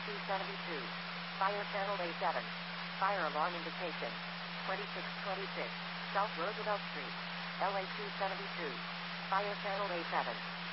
LA272. Fire channel A7. Fire alarm indication. 2626. South Roosevelt Street. LA272. Fire channel A7.